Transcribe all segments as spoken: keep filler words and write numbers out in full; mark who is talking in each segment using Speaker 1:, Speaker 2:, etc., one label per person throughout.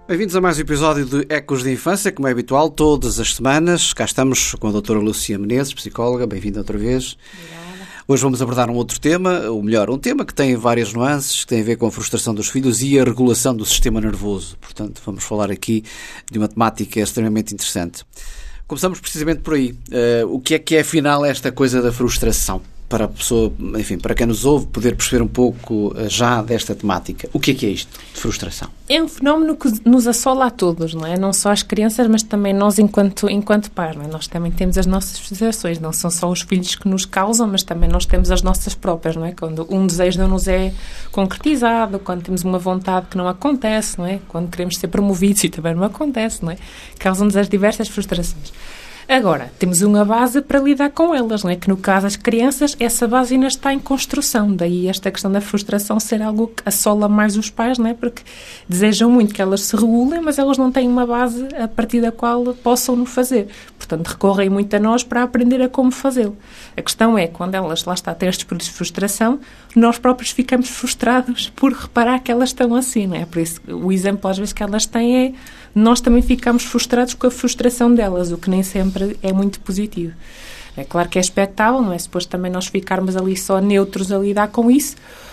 Speaker 1: Bem-vindos a mais um episódio de Ecos de Infância, como é habitual, todas as semanas. Cá estamos com a doutora Lúcia Menezes, psicóloga. Bem-vinda outra vez.
Speaker 2: Obrigada.
Speaker 1: Hoje vamos abordar um outro tema, ou melhor, um tema que tem várias nuances, que tem a ver com a frustração dos filhos e a regulação do sistema nervoso. Portanto, vamos falar aqui de uma temática extremamente interessante. Começamos precisamente por aí. Uh, o que é que é, afinal, esta coisa da frustração? Para a pessoa, enfim, para quem nos ouve, poder perceber um pouco já desta temática. O que é que é isto de frustração?
Speaker 2: É um fenómeno que nos assola a todos, não é? Não só as crianças, mas também nós enquanto, enquanto pais, não é? Nós também temos as nossas frustrações, não são só os filhos que nos causam, mas também nós temos as nossas próprias, não é? Quando um desejo não nos é concretizado, quando temos uma vontade que não acontece, não é? Quando queremos ser promovidos e também não acontece, não é? Causam-nos as diversas frustrações. Agora, temos uma base para lidar com elas, não é? Que no caso das crianças, essa base ainda está em construção. Daí esta questão da frustração ser algo que assola mais os pais, não é? Porque desejam muito que elas se regulem, mas elas não têm uma base a partir da qual possam no fazer. Portanto, recorrem muito a nós para aprender a como fazê-lo. A questão é, quando elas, lá está, têm estes períodos de frustração, nós próprios ficamos frustrados por reparar que elas estão assim, não é? Por isso, o exemplo às vezes que elas têm é nós também ficamos frustrados com a frustração delas, o que nem sempre é muito positivo. É claro que é expectável, não é suposto também nós ficarmos ali só neutros a lidar com isso,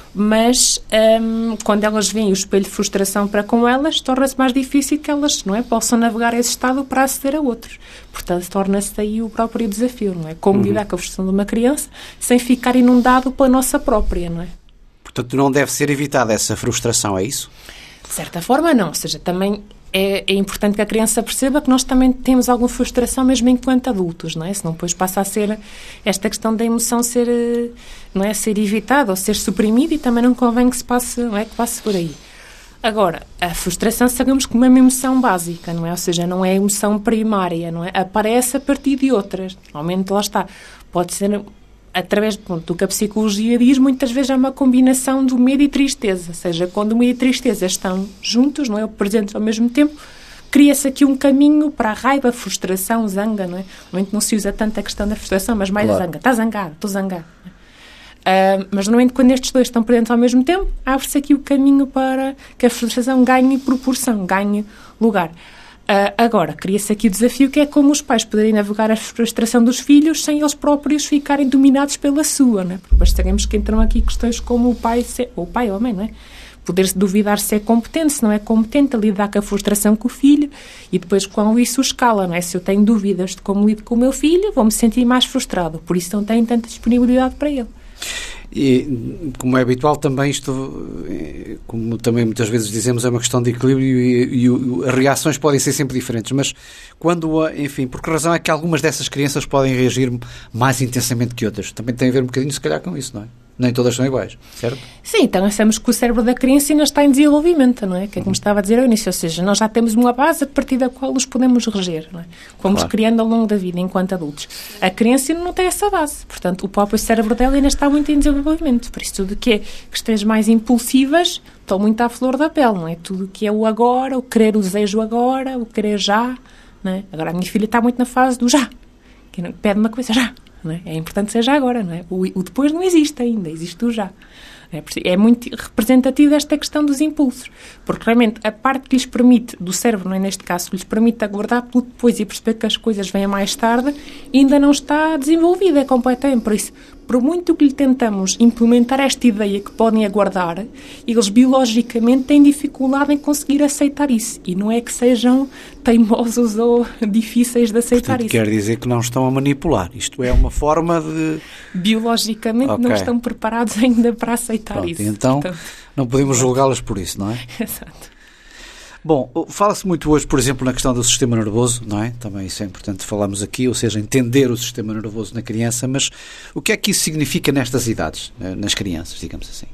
Speaker 2: mas hum, quando elas veem o espelho de frustração para com elas, torna-se mais difícil que elas, não é, possam navegar esse estado para aceder a outros. Portanto, torna-se aí o próprio desafio, não é? Como uhum. lidar com a frustração de uma criança sem ficar inundado pela nossa própria, não é?
Speaker 1: Portanto, não deve ser evitada essa frustração, é isso?
Speaker 2: De certa forma, não. Ou seja, também é, é importante que a criança perceba que nós também temos alguma frustração mesmo enquanto adultos, não é? Senão depois passa a ser esta questão da emoção ser, não é, ser evitada ou ser suprimida e também não convém que se passe, não é, que passe por aí. Agora, a frustração sabemos como é uma emoção básica, não é? Ou seja, não é emoção primária, não é? Aparece a partir de outras. Normalmente, lá está. Pode ser através do que a psicologia diz, muitas vezes é uma combinação do medo e tristeza. Ou seja, quando o medo e a tristeza estão juntos, não é? Presentes ao mesmo tempo, cria-se aqui um caminho para a raiva, frustração, zanga, não é? Normalmente não se usa tanto a questão da frustração, mas mais claro. A zanga. Está zangado, estou zangado. Uh, mas, normalmente, quando estes dois estão presentes ao mesmo tempo, abre-se aqui o caminho para que a frustração ganhe proporção, ganhe lugar. Uh, agora, cria-se aqui o desafio que é como os pais poderem navegar a frustração dos filhos sem eles próprios ficarem dominados pela sua, não é? Porque depois sabemos que entram aqui questões como o pai, ser, ou o pai ou a mãe, não é? Poder-se duvidar se é competente, se não é competente, a lidar com a frustração com o filho e depois com isso escala, não é? Se eu tenho dúvidas de como lido com o meu filho, vou-me sentir mais frustrado, por isso não tenho tanta disponibilidade para ele.
Speaker 1: E, como é habitual, também isto, como também muitas vezes dizemos, é uma questão de equilíbrio e, e as reações podem ser sempre diferentes, mas quando, enfim, por que razão é que algumas dessas crianças podem reagir mais intensamente que outras? Também tem a ver um bocadinho, se calhar, com isso, não é? Nem todas são iguais, certo?
Speaker 2: Sim, então achamos que o cérebro da criança ainda está em desenvolvimento, não é? Que é como estava a dizer ao início, ou seja, nós já temos uma base a partir da qual nos podemos reger, não é? Fomos claro. Criando ao longo da vida, enquanto adultos. A criança ainda não tem essa base, portanto, o próprio cérebro dela ainda está muito em desenvolvimento, por isso tudo que é questões mais impulsivas estão muito à flor da pele, não é? Tudo que é o agora, o querer, o desejo agora, o querer já, não é? Agora a minha filha está muito na fase do já, que pede uma coisa já. Não é? É importante que seja agora, não é? O, o depois não existe ainda, existe o já. É, é muito representativo esta questão dos impulsos, porque realmente a parte que lhes permite, do cérebro, não é, neste caso, que lhes permite aguardar pelo depois e perceber que as coisas vêm mais tarde, ainda não está desenvolvida completamente. Por isso, por muito que lhe tentamos implementar esta ideia que podem aguardar, eles biologicamente têm dificuldade em conseguir aceitar isso. E não é que sejam teimosos ou difíceis de aceitar.
Speaker 1: Portanto,
Speaker 2: isso.
Speaker 1: Quer dizer que não estão a manipular. Isto é uma forma de...
Speaker 2: Biologicamente okay. não estão preparados ainda para aceitar
Speaker 1: Pronto,
Speaker 2: isso.
Speaker 1: Então, portanto, não podemos julgá-las por isso, não é?
Speaker 2: Exato.
Speaker 1: Bom, fala-se muito hoje, por exemplo, na questão do sistema nervoso, não é? Também isso é importante falarmos aqui, ou seja, entender o sistema nervoso na criança, mas o que é que isso significa nestas idades, nas crianças, digamos assim?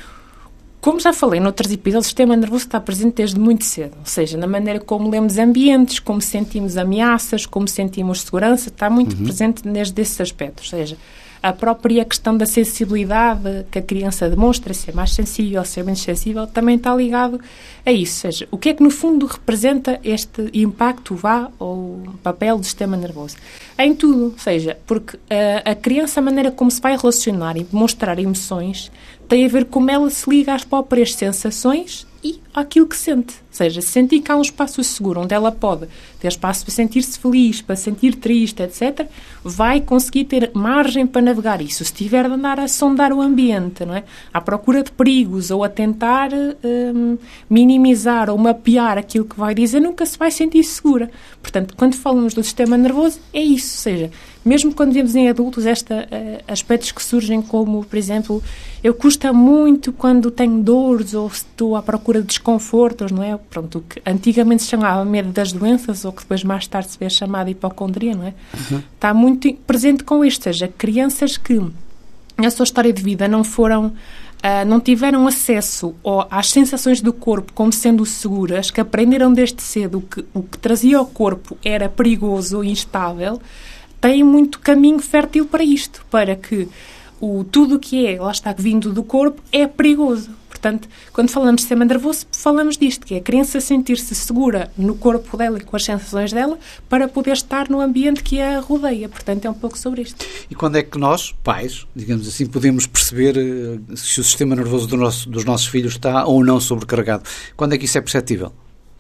Speaker 2: Como já falei noutros episódios, o sistema nervoso está presente desde muito cedo, ou seja, na maneira como lemos ambientes, como sentimos ameaças, como sentimos segurança, está muito uhum. presente desde esses aspectos, ou seja, a própria questão da sensibilidade que a criança demonstra, ser mais sensível, ser menos sensível, também está ligado a isso. Ou seja, o que é que no fundo representa este impacto, vá, ou papel do sistema nervoso? Em tudo, ou seja, porque a, a criança, a maneira como se vai relacionar e demonstrar emoções, tem a ver com como ela se liga às próprias sensações e àquilo que sente. Ou seja, sentir que há um espaço seguro onde ela pode ter espaço para sentir-se feliz, para sentir triste, etcétera, vai conseguir ter margem para navegar isso. Se tiver de andar a sondar o ambiente, não é? À procura de perigos ou a tentar hum, minimizar ou mapear aquilo que vai dizer, nunca se vai sentir segura. Portanto, quando falamos do sistema nervoso, é isso. Ou seja, mesmo quando vemos em adultos estes uh, aspectos que surgem como, por exemplo, eu custa muito quando tenho dores ou estou à procura de desconfortos, não é? Pronto, o que antigamente se chamava medo das doenças ou que depois mais tarde se vê chamada hipocondria, não é? Uhum. Está muito presente com isto, ou seja, crianças que na sua história de vida não foram, uh, não tiveram acesso ao, às sensações do corpo como sendo seguras, que aprenderam desde cedo que o que trazia ao corpo era perigoso ou instável, têm muito caminho fértil para isto, para que o, tudo o que é, lá está, vindo do corpo, é perigoso. Portanto, quando falamos de sistema nervoso, falamos disto, que é a criança sentir-se segura no corpo dela e com as sensações dela para poder estar no ambiente que a rodeia. Portanto, é um pouco sobre isto.
Speaker 1: E quando é que nós, pais, digamos assim, podemos perceber uh, se o sistema nervoso do nosso, dos nossos filhos está ou não sobrecarregado? Quando é que isso é perceptível?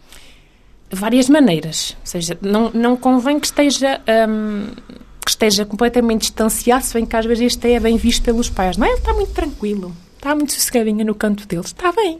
Speaker 2: Várias maneiras. Ou seja, não, não convém que esteja... Um, que esteja completamente distanciado, se bem que às vezes isto é bem visto pelos pais. Não é? Ele está muito tranquilo. Está muito sossegadinha no canto deles. Está bem.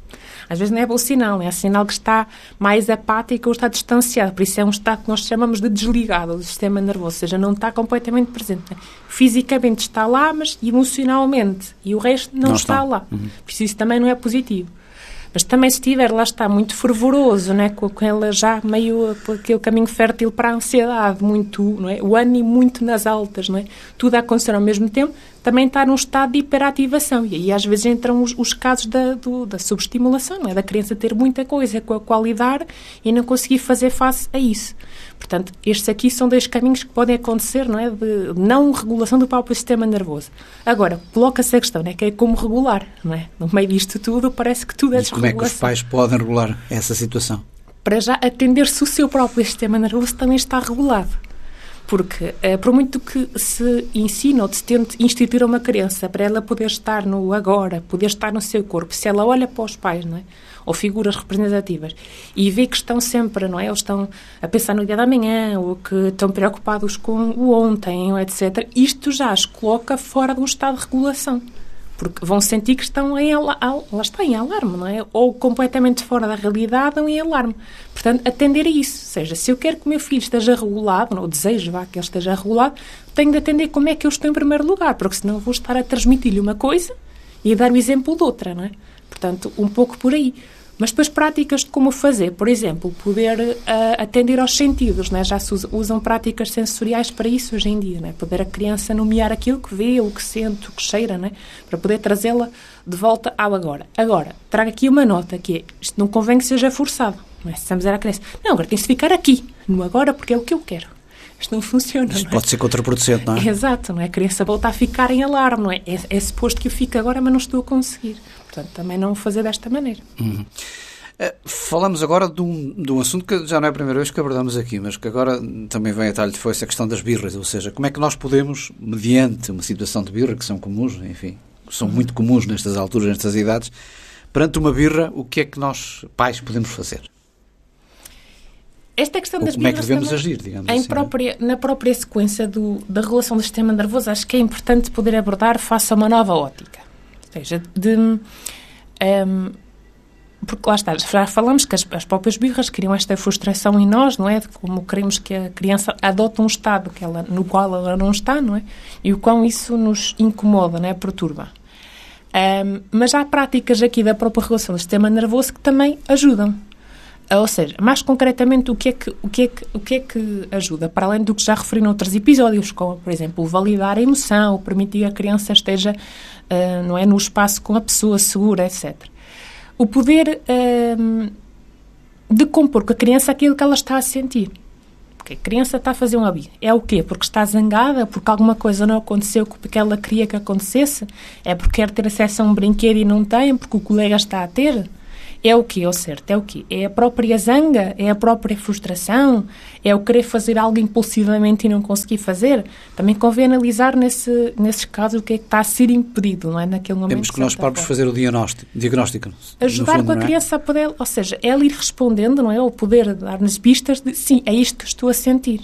Speaker 2: Às vezes não é bom sinal. É sinal que está mais apático ou está distanciado. Por isso é um estado que nós chamamos de desligado do sistema nervoso. Ou seja, não está completamente presente. Fisicamente está lá, mas emocionalmente. E o resto não, não está, está lá. Uhum. Por isso isso também não é positivo. Mas também se estiver, lá está, muito fervoroso, né, com, com ela já meio por aquele caminho fértil para a ansiedade, muito, não é? O ânimo muito nas altas, não é? Tudo a acontecer ao mesmo tempo, também está num estado de hiperativação. E aí às vezes entram os, os casos da, do, da subestimulação, não é? Da criança ter muita coisa com a qual lidar e não conseguir fazer face a isso. Portanto, estes aqui são dois caminhos que podem acontecer, não é? De não regulação do próprio sistema nervoso. Agora, coloca-se a questão, não é? Que é como regular, não é? No meio disto tudo, parece que tudo é desregulação.
Speaker 1: E como é que os pais podem regular essa situação?
Speaker 2: Para já atender-se o seu próprio sistema nervoso também está regulado. Porque, eh, por muito que se ensina ou se tente instituir a uma criança para ela poder estar no agora, poder estar no seu corpo, se ela olha para os pais, não é? Ou figuras representativas, e vê que estão sempre, não é? Eles estão a pensar no dia da manhã, ou que estão preocupados com o ontem, ou etcétera, isto já as coloca fora de um estado de regulação. Porque vão sentir que estão em, al- al- lá está, em alarme, não é? Ou completamente fora da realidade ou em alarme. Portanto, atender a isso. Ou seja, se eu quero que o meu filho esteja regulado, ou desejo vá, que ele esteja regulado, tenho de atender como é que eu estou em primeiro lugar, porque senão vou estar a transmitir-lhe uma coisa e a dar o exemplo de outra, não é? Portanto, um pouco por aí. Mas depois práticas de como fazer, por exemplo, poder uh, atender aos sentidos, né? Já se usa, usam práticas sensoriais para isso hoje em dia, né? Poder a criança nomear aquilo que vê, o que sente, o que cheira, né? Para poder trazê-la de volta ao agora. Agora, trago aqui uma nota, que é, isto não convém que seja forçado, não é? Se estamos a dizer à criança, não, agora tens de ficar aqui, no agora, porque é o que eu quero. Isto não funciona,
Speaker 1: Isto
Speaker 2: não é?
Speaker 1: pode ser contraproducente, não é?
Speaker 2: Exato, não é? A criança volta a ficar em alarme, não é? É, é suposto que eu fique agora, mas não estou a conseguir. Portanto, também não o fazer desta maneira.
Speaker 1: Uhum. Uh, falamos agora de um, de um assunto que já não é a primeira vez que abordamos aqui, mas que agora também vem a talho de foice, a questão das birras, ou seja, como é que nós podemos, mediante uma situação de birra, que são comuns, enfim, são muito comuns nestas alturas, nestas idades, perante uma birra, o que é que nós, pais, podemos fazer?
Speaker 2: Esta questão
Speaker 1: Ou
Speaker 2: das
Speaker 1: como é que devemos
Speaker 2: também,
Speaker 1: agir, digamos
Speaker 2: em
Speaker 1: assim?
Speaker 2: Própria, na própria sequência do, da regulação do sistema nervoso, acho que é importante poder abordar face a uma nova ótica. Ou seja, de... Um, porque lá está, já falamos que as, as próprias birras criam esta frustração em nós, não é? De como queremos que a criança adote um estado que ela, no qual ela não está, não é? E o quão isso nos incomoda, não é? Perturba. Um, mas há práticas aqui da própria regulação do sistema nervoso que também ajudam. Ou seja, mais concretamente, o que, é que, o, que é que, o que é que ajuda? Para além do que já referi noutros episódios, como, por exemplo, validar a emoção, permitir que a criança esteja uh, não é, no espaço com a pessoa segura, etcétera. O poder uh, decompor com a criança aquilo que ela está a sentir. Porque a criança está a fazer uma birra. É o quê? Porque está zangada? Porque alguma coisa não aconteceu que ela queria que acontecesse? É porque quer ter acesso a um brinquedo e não tem? Porque o colega está a ter? É o quê, ao certo? É o quê? É a própria zanga? É a própria frustração? É o querer fazer algo impulsivamente e não conseguir fazer? Também convém analisar nesse, nesses casos o que é que está a ser impedido, não é? Naquele momento.
Speaker 1: Temos que nós próprios fazer o diagnóstico. diagnóstico
Speaker 2: Ajudar
Speaker 1: fundo,
Speaker 2: com a criança é? a poder, ou seja, ela ir respondendo, não é? Ou poder dar-nos pistas de, sim, é isto que estou a sentir.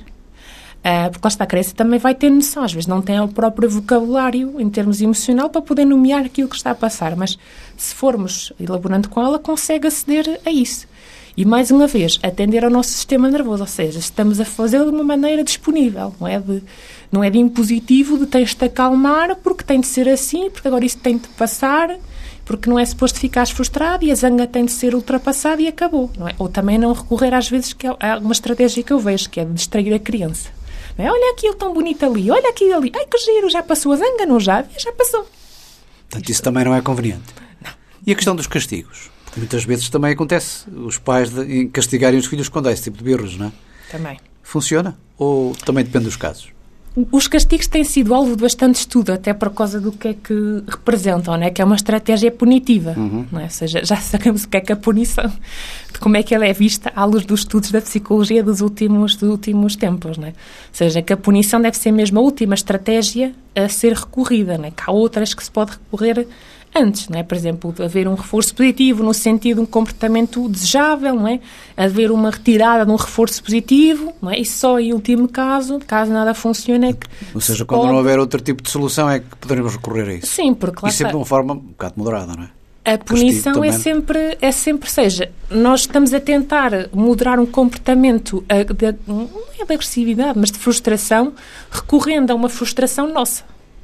Speaker 2: Uh, porque lá está, a criança também vai ter noção, às vezes não tem o próprio vocabulário em termos emocional para poder nomear aquilo que está a passar, mas se formos elaborando com ela, consegue aceder a isso. E mais uma vez, atender ao nosso sistema nervoso, ou seja, estamos a fazê-lo de uma maneira disponível, não é de, não é de impositivo, de tens de acalmar porque tem de ser assim, porque agora isso tem de passar, porque não é suposto ficares frustrado e a zanga tem de ser ultrapassada e acabou, não é? Ou também não recorrer às vezes, que é uma estratégia que eu vejo, que é de distrair a criança. Não é? Olha aquilo tão bonito ali, olha aquilo ali, ai que giro, já passou a zanga, não já? Já passou.
Speaker 1: Portanto, isso também não é conveniente.
Speaker 2: Não.
Speaker 1: E a questão dos castigos? Porque muitas vezes também acontece os pais de castigarem os filhos quando há esse tipo de birros, não é?
Speaker 2: Também.
Speaker 1: Funciona? Ou também depende dos casos?
Speaker 2: Os castigos têm sido alvo de bastante estudo, até por causa do que é que representam, não é? Que é uma estratégia punitiva, uhum. não é? Ou seja, já sabemos o que é que a punição, de como é que ela é vista à luz dos estudos da psicologia dos últimos, dos últimos tempos, não é? Ou seja, que a punição deve ser mesmo a última estratégia a ser recorrida, não é? Que há outras que se pode recorrer antes, não é? Por exemplo, haver um reforço positivo no sentido de um comportamento desejável, não é? Haver uma retirada de um reforço positivo, não é? E só em último caso, caso nada funcione, é que...
Speaker 1: Ou seja, quando pode... não houver outro tipo de solução é que poderemos recorrer a isso.
Speaker 2: Sim, porque lá
Speaker 1: e sempre está... de uma forma um bocado moderada, não é?
Speaker 2: A punição é sempre, é sempre, seja, nós estamos a tentar moderar um comportamento, de, não é de agressividade, mas de frustração, recorrendo a uma frustração nossa.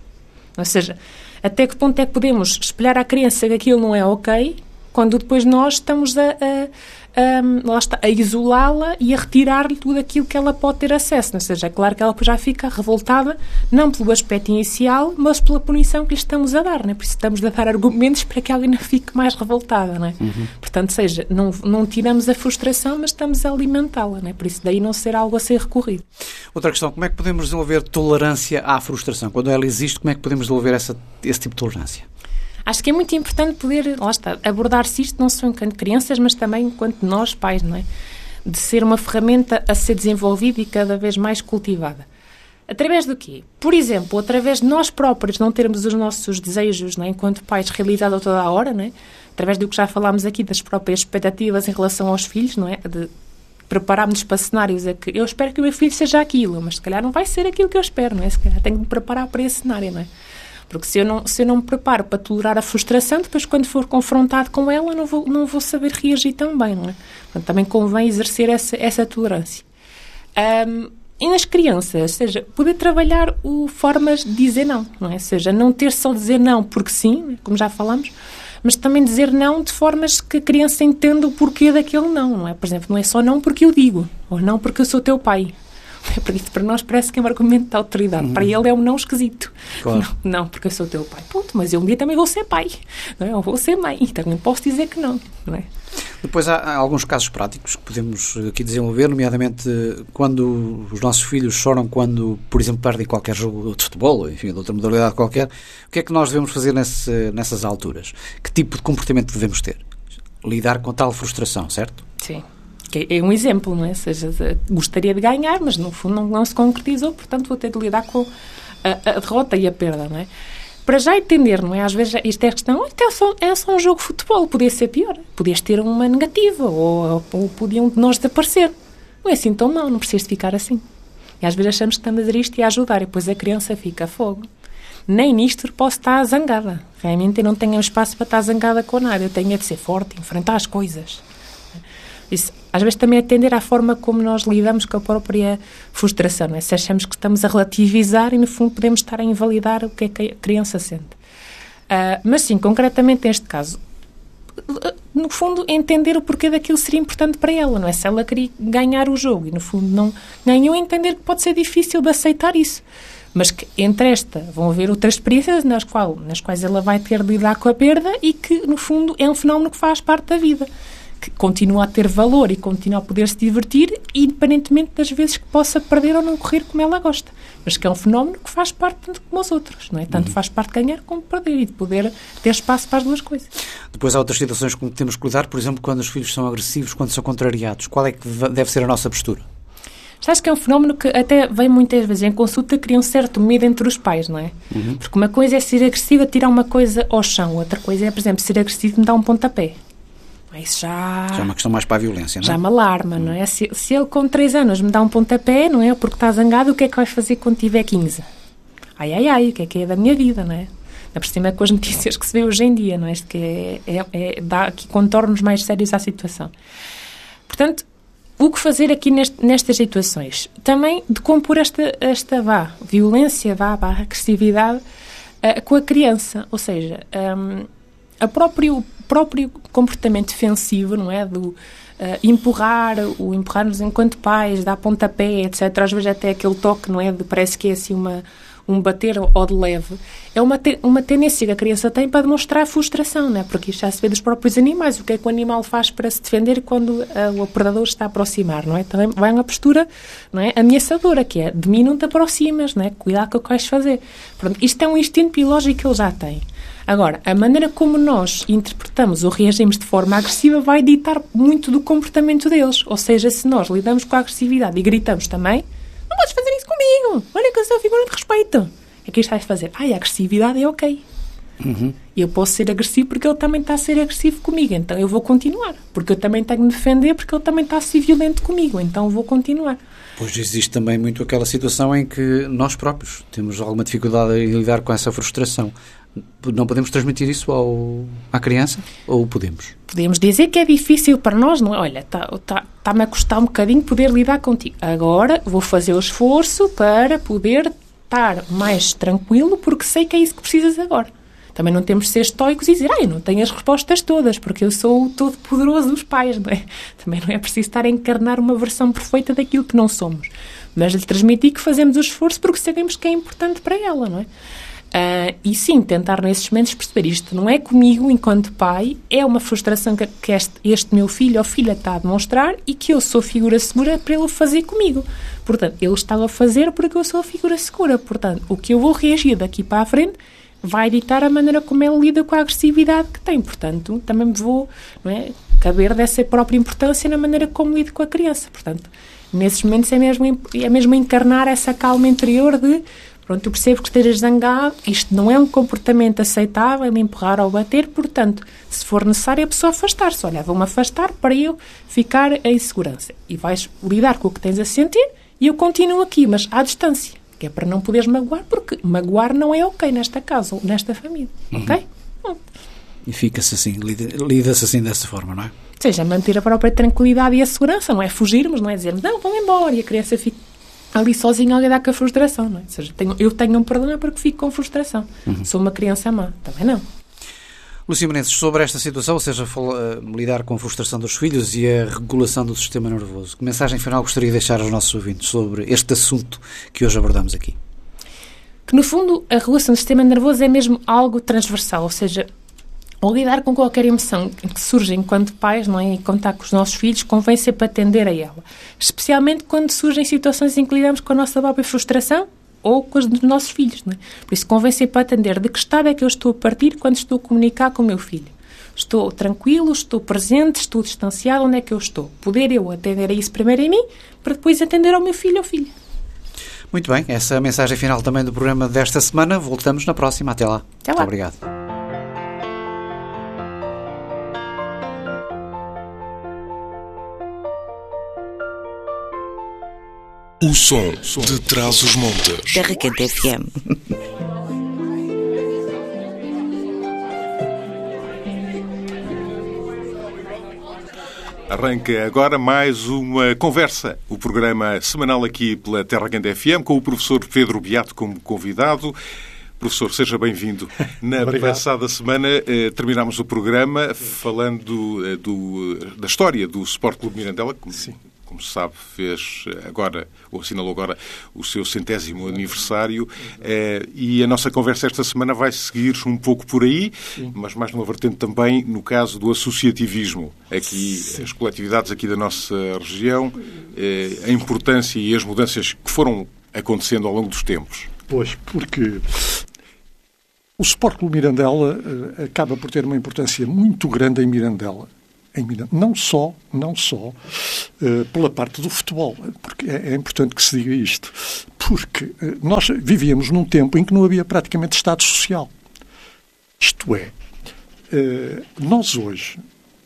Speaker 2: Ou seja, até que ponto é que podemos espelhar à criança que aquilo não é ok, quando depois nós estamos a, a, a, lá está, a isolá-la e a retirar-lhe tudo aquilo que ela pode ter acesso. Ou seja, é claro que ela já fica revoltada, não pelo aspecto inicial, mas pela punição que lhe estamos a dar. Não é? Por isso estamos a dar argumentos para que ela ainda fique mais revoltada. Não é? Uhum. Portanto, seja, não, não tiramos a frustração, mas estamos a alimentá-la. Não é? Por isso daí não ser algo a ser recorrido.
Speaker 1: Outra questão, como é que podemos desenvolver tolerância à frustração? Quando ela existe, como é que podemos desenvolver essa, esse tipo de tolerância?
Speaker 2: Acho que é muito importante poder, lá está, abordar-se isto não só enquanto crianças, mas também enquanto nós, pais, não é? De ser uma ferramenta a ser desenvolvida e cada vez mais cultivada. Através do quê? Por exemplo, através de nós próprios não termos os nossos desejos, não é? Enquanto pais realizados a toda a hora, não é? Através do que já falámos aqui, das próprias expectativas em relação aos filhos, não é? De prepararmos para cenários a que eu espero que o meu filho seja aquilo, mas se calhar não vai ser aquilo que eu espero, não é? Se calhar tenho de me preparar para esse cenário, não é? Porque se eu, não, se eu não me preparo para tolerar a frustração, depois quando for confrontado com ela não vou, não vou saber reagir tão bem, não é? Portanto, também convém exercer essa, essa tolerância. Um, e nas crianças, ou seja, poder trabalhar o, formas de dizer não, não é? Ou seja, não ter só dizer não porque sim, como já falamos, mas também dizer não de formas que a criança entenda o porquê daquele não, não é? Por exemplo, não é só não porque eu digo, ou não porque eu sou teu pai. Porque isso para nós parece que é um argumento de autoridade. Uhum. Para ele é um não esquisito. Claro. Não, não, porque eu sou teu pai. Ponto, mas eu um dia também vou ser pai. Não é? Eu vou ser mãe. E também posso dizer que não. Não é?
Speaker 1: Depois há, há alguns casos práticos que podemos aqui desenvolver, nomeadamente quando os nossos filhos choram quando, por exemplo, perdem qualquer jogo de futebol, ou enfim, de outra modalidade qualquer. O que é que nós devemos fazer nesse, nessas alturas? Que tipo de comportamento devemos ter? Lidar com tal frustração, certo?
Speaker 2: Sim. Que é um exemplo, não é? Ou seja, gostaria de ganhar, mas no fundo não, não se concretizou, portanto vou ter de lidar com a, a derrota e a perda, não é? Para já entender, não é? Às vezes isto é a questão, isto é só, é só um jogo de futebol, podia ser pior, podias ter uma negativa, ou, ou podiam de nós desaparecer. Não é assim tão mal, não precisas de ficar assim. E às vezes achamos que estamos a dizer isto e a ajudar, e depois a criança fica a fogo. Nem nisto posso estar zangada. Realmente eu não tenho espaço para estar zangada com nada, eu tenho de ser forte, enfrentar as coisas. Isso, às vezes também atender à forma como nós lidamos com a própria frustração, não é? Se achamos que estamos a relativizar e no fundo podemos estar a invalidar o que é que a criança sente. Uh, mas sim, concretamente neste caso, no fundo entender o porquê daquilo seria importante para ela, não é? Se ela queria ganhar o jogo e no fundo não ganhou, entender que pode ser difícil de aceitar isso. Mas que entre esta vão haver outras experiências nas, qual, nas quais ela vai ter de lidar com a perda e que no fundo é um fenómeno que faz parte da vida. Que continua a ter valor e continua a poder se divertir, independentemente das vezes que possa perder ou não correr como ela gosta. mas que é um fenómeno que faz parte de como os outros, não é? Tanto uhum. faz parte de ganhar como perder e de poder ter espaço para as duas coisas.
Speaker 1: Depois há outras situações com que temos que lidar, por exemplo, quando os filhos são agressivos, quando são contrariados. Qual é que deve ser a nossa postura?
Speaker 2: Sabes que é um fenómeno que até vem muitas vezes em consulta, cria um certo medo entre os pais, não é? Uhum. Porque uma coisa é ser agressiva, tirar uma coisa ao chão, outra coisa é, por exemplo, ser agressivo e me dar um pontapé. Isso já...
Speaker 1: já é uma questão mais para a violência, não é?
Speaker 2: Já me alarma, não é? Se, se ele com três anos me dá um pontapé, não é? Porque está zangado, o que é que vai fazer quando tiver quinze? Ai, ai, ai, o que é que é da minha vida, não é? Por cima com as notícias que se vê hoje em dia, não é? Isto que é, é, é, dá aqui contornos mais sérios à situação. Portanto, o que fazer aqui neste, nestas situações? Também de compor esta, esta vá, violência, vá, vá, agressividade uh, com a criança. Ou seja, um, a próprio, próprio comportamento defensivo, não é? Do uh, empurrar, o empurrar-nos enquanto pais, dar pontapé, etcétera. Às vezes até aquele toque, não é? De, parece que é assim uma... um bater ou de leve, é uma, te, uma tendência que a criança tem para demonstrar frustração, não é? Porque isto já se vê dos próprios animais, o que é que o animal faz para se defender quando uh, o predador está a aproximar, não é? Também vai uma postura, não é, ameaçadora, que é, de mim não te aproximas, não é? Cuidado com o que vais fazer. Pronto, isto é um instinto biológico que ele já tem. Agora, a maneira como nós interpretamos ou reagimos de forma agressiva vai ditar muito do comportamento deles, ou seja, se nós lidamos com a agressividade e gritamos também, não podes fazer isso comigo. Olha que eu sou figura de respeito. É que isto vai fazer. Ai, a agressividade é ok. Uhum. Eu posso ser agressivo porque ele também está a ser agressivo comigo. Então eu vou continuar. Porque eu também tenho de me defender porque ele também está a ser violento comigo. Então eu vou continuar.
Speaker 1: Pois existe também muito aquela situação em que nós próprios temos alguma dificuldade em lidar com essa frustração. Não podemos transmitir isso ao, à criança? Ou podemos?
Speaker 2: Podemos dizer que é difícil para nós, não é? Olha, está-me tá, tá a custar um bocadinho poder lidar contigo. Agora vou fazer o esforço para poder estar mais tranquilo, porque sei que é isso que precisas agora. Também não temos de ser estoicos e dizer, ah, eu não tenho as respostas todas, porque eu sou o todo-poderoso dos pais, não é? Também não é preciso estar a encarnar uma versão perfeita daquilo que não somos. Mas lhe transmitir que fazemos o esforço porque sabemos que é importante para ela, não é? Uh, e sim, tentar nesses momentos perceber isto não é comigo enquanto pai, é uma frustração que, que este, este meu filho ou filha está a demonstrar e que eu sou figura segura para ele fazer comigo. Portanto, ele está a fazer porque eu sou a figura segura. Portanto, o que eu vou reagir daqui para a frente vai ditar a maneira como ele lida com a agressividade que tem. Portanto, também me vou, não é, caber dessa própria importância na maneira como lido com a criança. Portanto, nesses momentos é mesmo, é mesmo encarnar essa calma interior de pronto, eu percebo que estejas zangado, isto não é um comportamento aceitável, me empurrar ou bater, portanto, se for necessário a pessoa afastar-se. Olha, vou-me afastar para eu ficar em segurança. E vais lidar com o que tens a sentir e eu continuo aqui, mas à distância, que é para não poderes magoar, porque magoar não é ok nesta casa ou nesta família, uhum. ok? Hum.
Speaker 1: E fica-se assim, lida, lida-se assim dessa forma, não é?
Speaker 2: Ou seja, manter a própria tranquilidade e a segurança, não é fugirmos, não é dizermos, não, vão embora, e a criança fica ali sozinho a lidar com a frustração, não é? Ou seja, tenho, eu tenho um problema porque fico com frustração. Uhum. Sou uma criança má. Também não.
Speaker 1: Lúcia Menezes, sobre esta situação, ou seja, uh, lidar com a frustração dos filhos e a regulação do sistema nervoso, que mensagem final gostaria de deixar aos nossos ouvintes sobre este assunto que hoje abordamos aqui?
Speaker 2: Que, no fundo, a regulação do sistema nervoso é mesmo algo transversal, ou seja, ao lidar com qualquer emoção que surge enquanto pais, não é? E contar com os nossos filhos, convém sempre atender a ela. Especialmente quando surgem situações em que lidamos com a nossa própria frustração ou com as dos nossos filhos, não é? Por isso, convém sempre atender de que estado é que eu estou a partir quando estou a comunicar com o meu filho. Estou tranquilo, estou presente, estou distanciado, onde é que eu estou? Poder eu atender a isso primeiro em mim, para depois atender ao meu filho ou filha.
Speaker 1: Muito bem, essa é a mensagem final também do programa desta semana. Voltamos na próxima. Até lá.
Speaker 2: Até lá.
Speaker 1: Muito obrigado.
Speaker 3: O som de Trás-os-Montes.
Speaker 4: Terra Quente F M.
Speaker 3: Arranca agora mais uma conversa, o programa semanal aqui pela Terra Quente F M, com o professor Pedro Beato como convidado. Professor, seja bem-vindo. Na passada semana eh, terminámos o programa falando eh, do, da história do Sport Clube Mirandela, como, como se sabe, fez agora, ou assinalou agora, o seu centésimo aniversário, eh, e a nossa conversa esta semana vai seguir um pouco por aí, Sim. mas mais numa vertente também no caso do associativismo. Aqui, Sim. as coletividades aqui da nossa região, eh, a importância e as mudanças que foram acontecendo ao longo dos tempos?
Speaker 4: Pois, porque o Sport Clube Mirandela uh, acaba por ter uma importância muito grande em Mirandela. Em Mirandela. Não só, não só uh, pela parte do futebol, porque é, é importante que se diga isto, porque uh, nós vivíamos num tempo em que não havia praticamente Estado Social. Isto é, uh, nós hoje,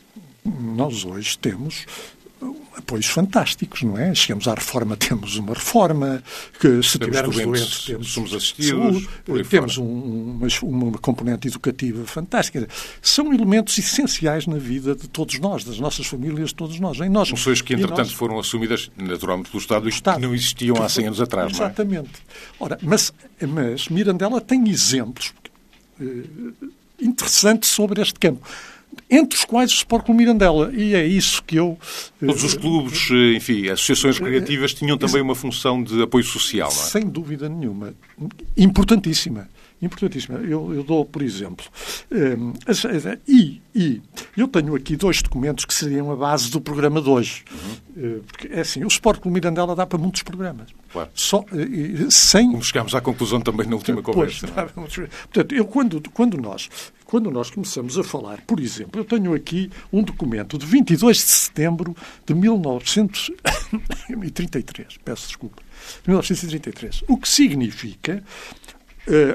Speaker 4: nós hoje temos apoios fantásticos, não é? Chegamos à reforma, temos uma reforma, que se
Speaker 3: temos
Speaker 4: tivermos
Speaker 3: doentes,
Speaker 4: doentes, temos
Speaker 3: somos assistidos,
Speaker 4: saúde, temos um, uma, uma componente educativa fantástica. São elementos essenciais na vida de todos nós, das nossas famílias, de todos nós. Em nós
Speaker 3: funções que, entretanto,
Speaker 4: nós,
Speaker 3: foram assumidas naturalmente pelo Estado e
Speaker 4: Estado,
Speaker 3: que não existiam há cem anos atrás, não é?
Speaker 4: Exatamente. Ora, mas, mas Mirandela tem exemplos uh, interessantes sobre este campo, entre os quais o Sport Clube Mirandela. E é isso que eu...
Speaker 3: Todos os clubes, enfim, associações recreativas tinham também uma função de apoio social, não é?
Speaker 4: Sem dúvida nenhuma. Importantíssima. Importantíssima. Eu, eu dou, por exemplo, um, e, e eu tenho aqui dois documentos que seriam a base do programa de hoje. Uhum. Uh, porque, é assim, o Sport Clube Mirandela dá para muitos programas.
Speaker 3: Claro.
Speaker 4: Só, uh, sem...
Speaker 3: Como chegámos à conclusão também na última conversa.
Speaker 4: Pois, portanto, eu, quando, quando, nós, quando nós começamos a falar, por exemplo, eu tenho aqui um documento de vinte e dois de setembro de mil novecentos e trinta e três. Peço desculpa. mil novecentos e trinta e três. O que significa... Uh,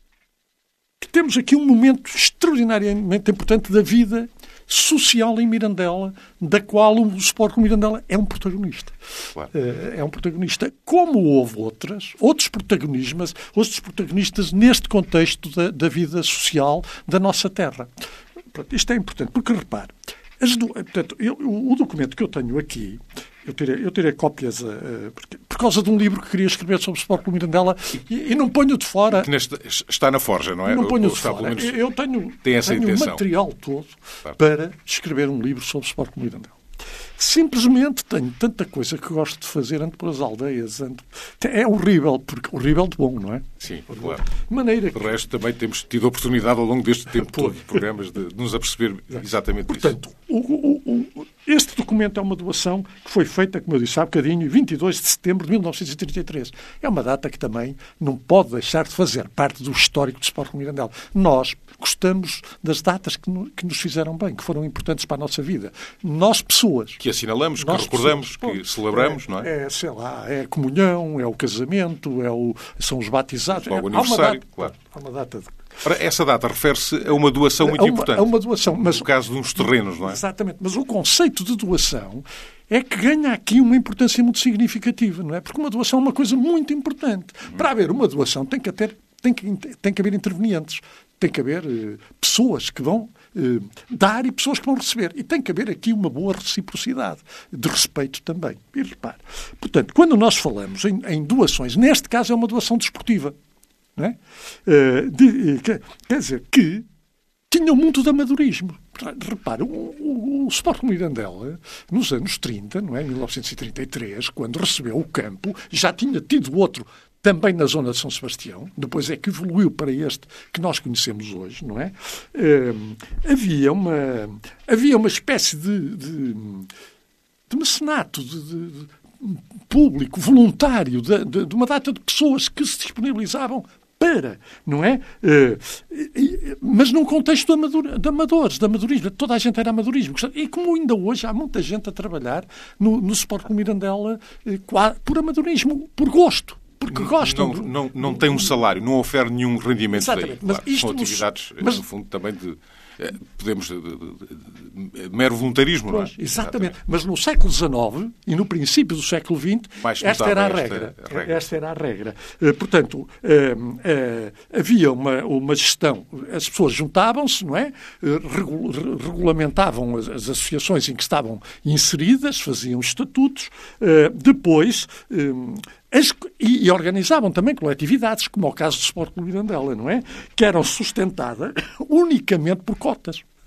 Speaker 4: que temos aqui um momento extraordinariamente importante da vida social em Mirandela, da qual o Sport Clube Mirandela é um protagonista.
Speaker 3: Claro.
Speaker 4: É um protagonista, como houve outras, outros protagonistas, outros protagonistas neste contexto da, da vida social da nossa terra. Isto é importante, porque repare, as do, portanto, eu, o documento que eu tenho aqui, eu tirei, eu tirei cópias uh, porque, por causa de um livro que queria escrever sobre o Sport Clube Mirandela e, e não ponho de fora...
Speaker 3: Que neste, está na forja, não é?
Speaker 4: Não ponho
Speaker 3: Ou,
Speaker 4: de fora. Eu tenho,
Speaker 3: tem essa
Speaker 4: tenho o material todo claro. para escrever um livro sobre o Sport Clube Mirandela. Simplesmente tenho tanta coisa que gosto de fazer, ando pelas aldeias. Ando... É horrível, porque horrível de bom, não é?
Speaker 3: Sim, claro.
Speaker 4: De maneira que...
Speaker 3: De resto, também temos tido a oportunidade ao longo deste tempo todo de programas de, de nos aperceber exatamente
Speaker 4: Portanto,
Speaker 3: isso.
Speaker 4: O, o, o, este documento é uma doação que foi feita, como eu disse há bocadinho, vinte e dois de setembro de mil novecentos e trinta e três. É uma data que também não pode deixar de fazer parte do histórico do Sport Clube Mirandela. Nós gostamos das datas que, no, que nos fizeram bem, que foram importantes para a nossa vida. Nós, pessoas...
Speaker 3: Que assinalamos, que
Speaker 4: nós,
Speaker 3: recordamos,
Speaker 4: pessoas,
Speaker 3: que celebramos,
Speaker 4: é,
Speaker 3: não é?
Speaker 4: É, sei lá, é a comunhão, é o casamento, é o, são os batizados.
Speaker 3: Logo o
Speaker 4: é,
Speaker 3: aniversário,
Speaker 4: data,
Speaker 3: claro.
Speaker 4: Há uma data de...
Speaker 3: Ora, essa data refere-se a uma doação muito
Speaker 4: a uma,
Speaker 3: importante.
Speaker 4: A uma doação. Mas,
Speaker 3: no caso de uns terrenos, não é?
Speaker 4: Exatamente. Mas o conceito de doação é que ganha aqui uma importância muito significativa, não é? Porque uma doação é uma coisa muito importante. Hum. Para haver uma doação tem que, ter, tem que, tem que haver intervenientes. Tem que haver uh, pessoas que vão uh, dar e pessoas que vão receber. E tem que haver aqui uma boa reciprocidade, de respeito também. E repare, portanto, quando nós falamos em, em doações, neste caso é uma doação desportiva. Não é? Uh, de, quer, quer dizer, que tinha muito de amadorismo. Repare, o, o, o Sport Clube Mirandela, nos anos trinta, não é? Em mil novecentos e trinta e três, quando recebeu o campo, já tinha tido outro também na zona de São Sebastião, depois é que evoluiu para este que nós conhecemos hoje, não é? Uh, havia, uma, havia uma espécie de, de, de mecenato, de, de, de público, voluntário, de, de, de uma data de pessoas que se disponibilizavam para, não é? Uh, mas num contexto de, amador, de amadores, de amadorismo. Toda a gente era amadorismo. E como ainda hoje há muita gente a trabalhar no, no Sport Clube Mirandela uh, por amadorismo, por gosto. Porque gostam.
Speaker 3: Não, não, não tem um salário, não oferece nenhum rendimento.
Speaker 4: Exatamente.
Speaker 3: Daí. Claro.
Speaker 4: Mas isto
Speaker 3: são atividades,
Speaker 4: mas...
Speaker 3: no fundo, também de... Podemos... De, de, de, de, mero voluntarismo,
Speaker 4: pois,
Speaker 3: não é?
Speaker 4: Exatamente. Mas no século dezenove e no princípio do século vinte, esta era a regra. Esta, a regra. Esta era a regra. Portanto, uh, uh, havia uma, uma gestão. As pessoas juntavam-se, não é? Regul, regulamentavam as, as associações em que estavam inseridas, faziam estatutos. Uh, depois... Um, As, e, e organizavam também coletividades, como é o caso do Sport Clube Mirandela, não é? Que eram sustentadas unicamente por cotas.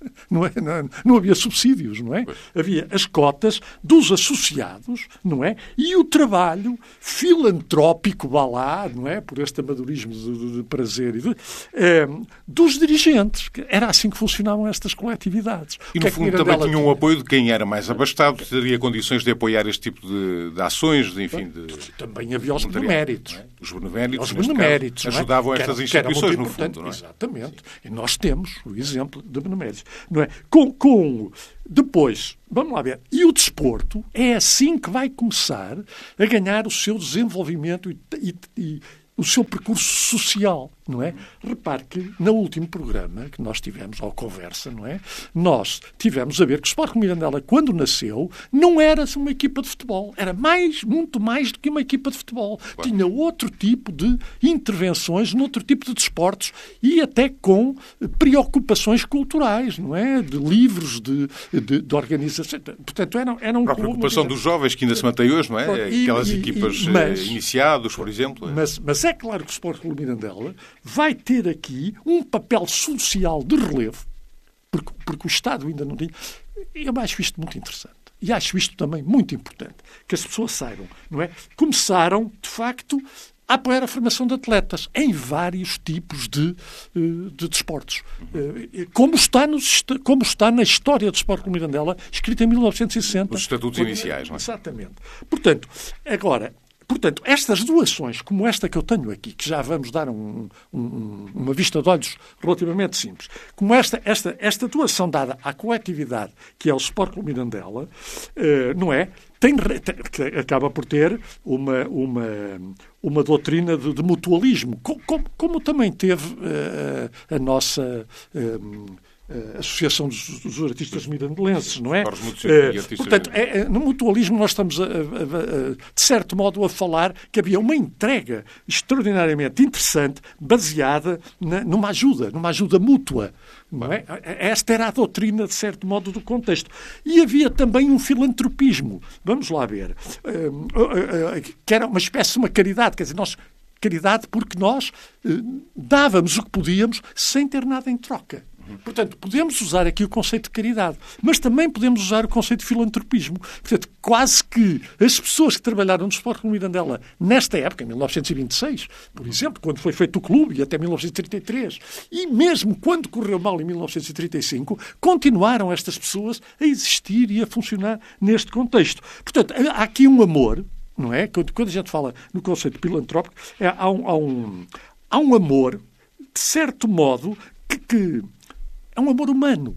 Speaker 4: Não, é? não, não havia subsídios, não é?
Speaker 3: Pois.
Speaker 4: Havia as cotas dos associados, não é? E o trabalho filantrópico, vá lá, não é? Por este amadorismo de, de prazer e de, é, dos dirigentes. Era assim que funcionavam estas coletividades.
Speaker 3: E, no
Speaker 4: que
Speaker 3: fundo,
Speaker 4: é que
Speaker 3: também
Speaker 4: Mirandela...
Speaker 3: tinham um apoio de quem era mais abastado, teria condições de apoiar este tipo de, de ações, de, enfim, de...
Speaker 4: Também havia os beneméritos.
Speaker 3: É? Os beneméritos,
Speaker 4: Os
Speaker 3: neste
Speaker 4: beneméritos,
Speaker 3: caso,
Speaker 4: não é?
Speaker 3: ajudavam
Speaker 4: Que era-
Speaker 3: estas
Speaker 4: que era muito
Speaker 3: instituições, no
Speaker 4: importante.
Speaker 3: fundo, não é?
Speaker 4: Exatamente. E nós temos o exemplo de beneméritos. Não é? Com, com, depois, vamos lá ver, e o desporto é assim que vai começar a ganhar o seu desenvolvimento e, e, e o seu percurso social, não é? Repare que no último programa que nós tivemos, ao Conversa, não é? Nós tivemos a ver que o Sport Clube Mirandela, quando nasceu, não era uma equipa de futebol. Era mais, muito mais do que uma equipa de futebol.
Speaker 3: Claro.
Speaker 4: Tinha outro tipo de intervenções, noutro tipo de desportos e até com preocupações culturais, não é? De livros, de, de, de organização. Portanto, era, era um
Speaker 3: A preocupação dos jovens que ainda se mantém hoje, não é?
Speaker 4: E-
Speaker 3: Aquelas
Speaker 4: e-
Speaker 3: equipas
Speaker 4: e- mas-
Speaker 3: eh, iniciados, por exemplo.
Speaker 4: Mas, mas é claro que o Sport Clube Mirandela vai ter aqui um papel social de relevo, porque, porque o Estado ainda não tinha. Eu acho isto muito interessante. E acho isto também muito importante, que as pessoas saibam, não é? Começaram, de facto, a apoiar a formação de atletas em vários tipos de, eh, de desportos. Eh, Como está, nos, como está na história do Sport Clube Mirandela, escrita em mil novecentos e sessenta.
Speaker 3: Os estatutos
Speaker 4: Quando-
Speaker 3: iniciais, não é?
Speaker 4: Exatamente. Portanto, agora, portanto, estas doações, como esta que eu tenho aqui, que já vamos dar um, um, uma vista de olhos relativamente simples, como esta, esta, esta doação dada à coletividade, que é o Sport Clube Mirandela, eh, não é? Tem, tem, que acaba por ter uma, uma, uma doutrina de, de mutualismo, como, como, como também teve eh, a nossa... eh, a Associação dos, dos Artistas Mirandelenses, não é?
Speaker 3: Corpos mútuos e
Speaker 4: Eh,
Speaker 3: artistas-
Speaker 4: portanto, é, é, no mutualismo nós estamos, a, a, a, de certo modo, a falar que havia uma entrega extraordinariamente interessante, baseada na, numa ajuda, numa ajuda mútua. Não é? Esta era a doutrina, de certo modo, do contexto. E havia também um filantropismo. Vamos lá ver. Eh, que era uma espécie de uma caridade. Quer dizer, nós... Caridade porque nós eh, dávamos o que podíamos sem ter nada em troca. Portanto, podemos usar aqui o conceito de caridade, mas também podemos usar o conceito de filantropismo. Portanto, quase que as pessoas que trabalharam no Sport Clube Mirandela nesta época, em mil novecentos e vinte e seis, por exemplo, quando foi feito o clube, e até mil novecentos e trinta e três, e mesmo quando correu mal em mil novecentos e trinta e cinco, continuaram estas pessoas a existir e a funcionar neste contexto. Portanto, há aqui um amor, não é? Quando a gente fala no conceito filantrópico, é, há, um, há, um, há um amor, de certo modo, que, que é um amor humano.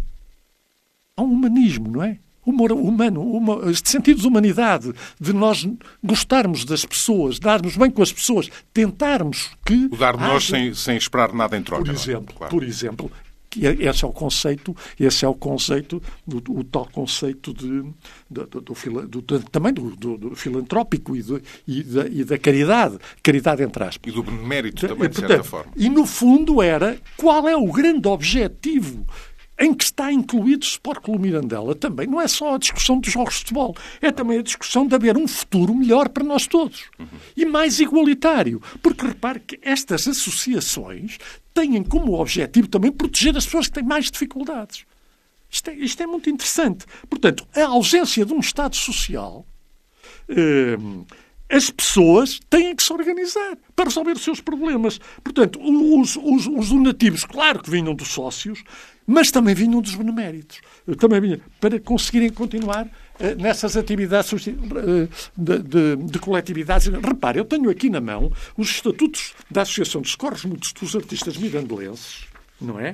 Speaker 4: Há um humanismo, não é? Humor humano, uma, este sentido de humanidade, de nós gostarmos das pessoas, darmos bem com as pessoas, tentarmos que...
Speaker 3: O dar de nós
Speaker 4: haja-
Speaker 3: sem, sem esperar nada em troca.
Speaker 4: por
Speaker 3: não é?
Speaker 4: exemplo,
Speaker 3: Claro.
Speaker 4: por exemplo, que é- esse é o conceito, esse é o conceito, do, o tal conceito de, do, do, do fila- do- do- também do, do- do filantrópico e, do- e da, e da caridade, caridade entre aspas.
Speaker 3: E do benemérito também,
Speaker 4: E,
Speaker 3: de
Speaker 4: portanto,
Speaker 3: certa forma.
Speaker 4: E no fundo era qual é o grande objetivo em que está incluído o Sport Clube Mirandela também. Não é só a discussão dos jogos de futebol, é também a discussão de haver um futuro melhor para nós todos. Uhum. E mais igualitário. Porque repare que estas associações têm como objetivo também proteger as pessoas que têm mais dificuldades. Isto é, isto é muito interessante. Portanto, a ausência de um Estado social... Hum, as pessoas têm que se organizar para resolver os seus problemas. Portanto, os, os, os donativos, claro que vinham dos sócios, mas também vinham dos beneméritos. Também vinham para conseguirem continuar uh, nessas atividades uh, de, de, de coletividades. Repare, eu tenho aqui na mão os estatutos da Associação dos Corpos Mútuos dos Artistas Mirandelenses, não é?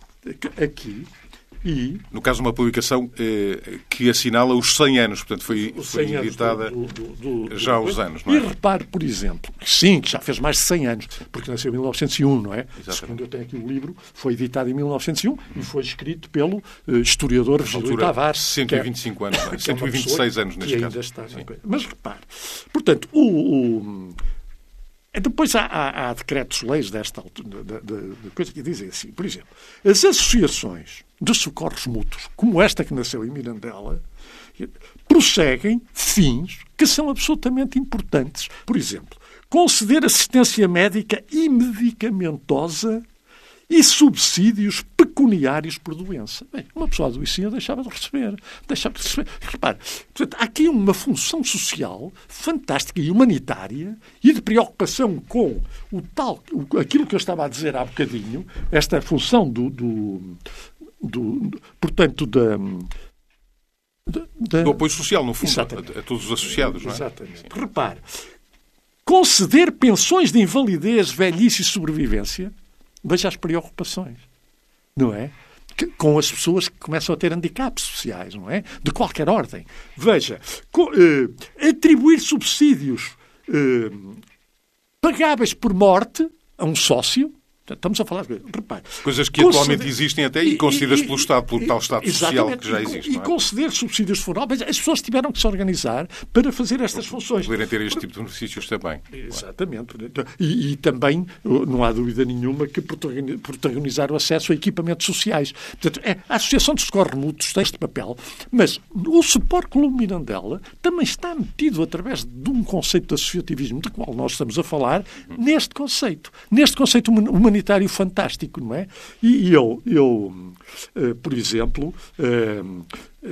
Speaker 4: Aqui. E,
Speaker 3: no caso, uma publicação eh, que assinala os cem anos, portanto, foi,
Speaker 4: os
Speaker 3: foi
Speaker 4: cem anos
Speaker 3: editada
Speaker 4: do, do, do, do,
Speaker 3: já há uns anos, não é?
Speaker 4: E repare, por exemplo, que sim, que já fez mais de cem anos, porque nasceu em mil novecentos e um, não é?
Speaker 3: Exatamente.
Speaker 4: Segundo eu tenho aqui o livro, foi editado em mil novecentos e um e foi escrito pelo uh, historiador Virgílio Tavares.
Speaker 3: cento e vinte e cinco anos, não é? cento e vinte e seis anos neste
Speaker 4: que
Speaker 3: caso.
Speaker 4: Ainda está na coisa. Mas repare, portanto, o... o depois há, há, há decretos-leis desta altura, de, de, de coisa que dizem assim, por exemplo, as associações de socorros mútuos, como esta que nasceu em Mirandela, prosseguem fins que são absolutamente importantes. Por exemplo, conceder assistência médica e medicamentosa e subsídios pecuniários por doença. Bem, uma pessoa adoecia deixava de receber. Deixava de receber. Repare, portanto, há aqui uma função social fantástica e humanitária e de preocupação com o tal, o, aquilo que eu estava a dizer há bocadinho, esta função do, do, do portanto, da...
Speaker 3: Da... do apoio social, no fundo, a, a todos os associados. Não é?
Speaker 4: Exatamente. Sim. Repare, conceder pensões de invalidez, velhice e sobrevivência, veja as preocupações, não é? Que, com as pessoas que começam a ter handicaps sociais, não é? De qualquer ordem. Veja, co, eh, atribuir subsídios eh, pagáveis por morte a um sócio. Estamos a falar de... Repare,
Speaker 3: coisas que conceder... atualmente existem até e concedidas e, pelo Estado, pelo e, tal Estado social que já existe.
Speaker 4: E,
Speaker 3: não é?
Speaker 4: e conceder subsídios funerais. As pessoas tiveram que se organizar para fazer estas funções.
Speaker 3: Poderem ter este tipo de benefícios também.
Speaker 4: Exatamente. E, e também, não há dúvida nenhuma, que protagonizar o acesso a equipamentos sociais. Portanto, é, a Associação dos Socorros Mútuos tem este papel, mas o Suporte Clube Mirandela também está metido através de um conceito de associativismo, do qual nós estamos a falar, hum. neste conceito. Neste conceito humanitário fantástico, não é? E eu, eu uh, por exemplo, uh, uh,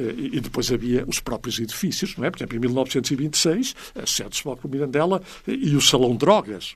Speaker 4: e depois havia os próprios edifícios, não é? Por exemplo, em mil novecentos e vinte e seis, a sede do Suporte Clube Mirandela e o Salão de Drogas,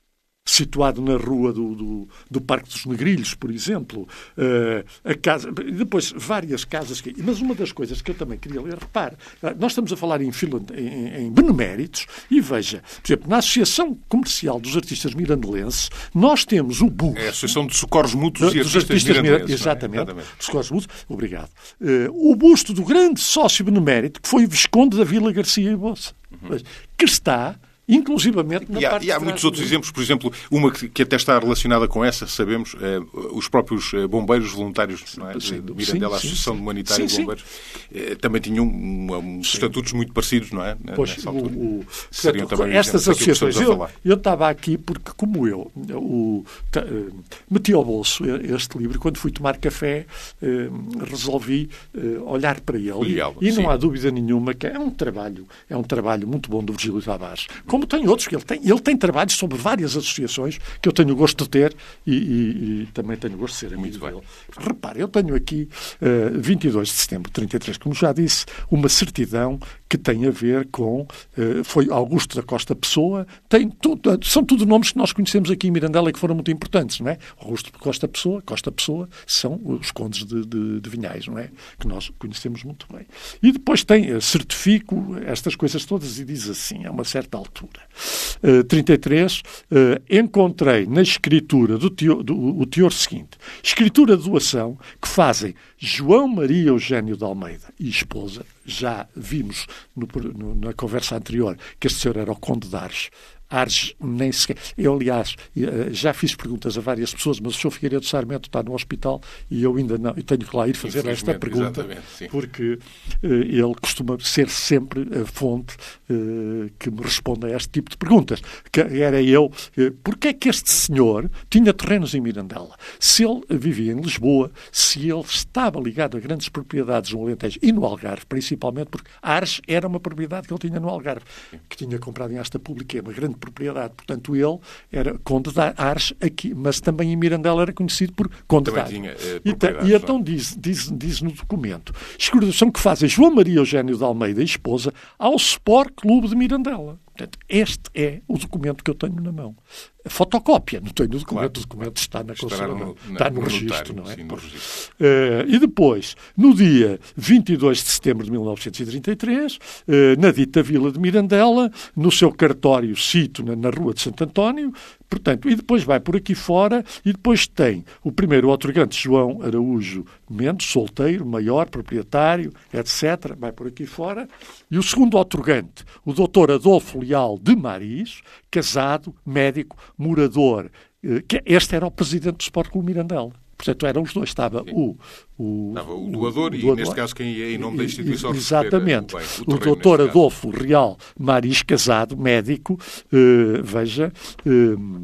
Speaker 4: situado na rua do, do, do Parque dos Negrilhos, por exemplo, uh, a casa, depois várias casas, que, mas uma das coisas que eu também queria ler, repare, nós estamos a falar em, em, em beneméritos e veja, por exemplo, na Associação Comercial dos Artistas Mirandelenses, nós temos o busto...
Speaker 3: É a Associação de Socorros Mútuos e Artistas, artistas Mirandelenses.
Speaker 4: Exatamente,
Speaker 3: é? Exatamente.
Speaker 4: Socorros Mútuos, obrigado. Uh, o busto do grande sócio benemérito, que foi o Visconde da Vila Garcia e Bolsa, uhum. que está... inclusivamente na
Speaker 3: e há,
Speaker 4: parte
Speaker 3: e há muitos outros exemplos, por exemplo, uma que, que até está relacionada com essa, sabemos, é, os próprios bombeiros voluntários, não é? de Mirandela, a Associação Humanitária de Bombeiros, é, também tinham um, um, estatutos muito parecidos, não é?
Speaker 4: Pois, o, o, portanto, também estas associações, eu, eu estava aqui porque, como eu, o, t, uh, meti ao bolso este livro, quando fui tomar café, uh, resolvi uh, olhar para ele, e, e não há dúvida nenhuma que é um trabalho, é um trabalho muito bom do Virgílio Tavares. Como tem outros, que ele tem, ele tem trabalhos sobre várias associações que eu tenho o gosto de ter e, e, e também tenho o gosto de ser amigo dele. Repare, eu tenho aqui uh, vinte e dois de setembro de trinta e três, como já disse, uma certidão que tem a ver com, uh, foi Augusto da Costa Pessoa, tem tudo, são tudo nomes que nós conhecemos aqui em Mirandela e que foram muito importantes, não é? Augusto da Costa Pessoa, Costa Pessoa, são os condes de, de, de Vinhais, não é? Que nós conhecemos muito bem. E depois tem, uh, certifico estas coisas todas e diz assim, a uma certa altura. Uh, trinta e três, uh, encontrei na escritura do teor, do, o teor seguinte, escritura de doação que fazem João Maria Eugênio de Almeida e esposa, já vimos no, no, na conversa anterior que este senhor era o Conde de Ares. Ares nem sequer... Eu, aliás, já fiz perguntas a várias pessoas, mas o senhor Figueiredo Sarmento está no hospital e eu ainda não... Eu tenho que lá ir fazer esta pergunta, porque uh, ele costuma ser sempre a fonte uh, que me responde a este tipo de perguntas. Que era eu... Uh, Porquê é que este senhor tinha terrenos em Mirandela? Se ele vivia em Lisboa, se ele estava ligado a grandes propriedades no Alentejo e no Algarve, principalmente porque Ares era uma propriedade que ele tinha no Algarve, que tinha comprado em asta pública, é uma grande propriedade. Portanto, ele era Conde de Ares aqui, mas também em Mirandela era conhecido por Conde de Ares. Tinha, eh, e, e então diz, diz, diz no documento, escrituração que fazem João Maria Eugênio de Almeida e esposa ao Sport Clube de Mirandela. Portanto, este é o documento que eu tenho na mão. A fotocópia, não tenho o documento, claro. O documento está na conservação, está no, no registro, não é? Sim, no registro. Uh, e depois, no dia vinte e dois de setembro de mil novecentos e trinta e três, uh, na dita Vila de Mirandela, no seu cartório, cito, na, na Rua de Santo António, portanto, e depois vai por aqui fora, e depois tem o primeiro otorgante, João Araújo Mendes, solteiro, maior, proprietário, etcétera, vai por aqui fora, e o segundo otorgante, o doutor Adolfo Leal de Maris, casado, médico, morador, que este era o presidente do Sport Clube Mirandela. Portanto, eram os dois. Estava o, o,
Speaker 3: Estava o doador o, e, doador, neste caso, quem ia em nome da instituição.
Speaker 4: Exatamente.
Speaker 3: O, bem,
Speaker 4: o, o doutor Adolfo Real Maris, casado, médico, uh, veja, uh,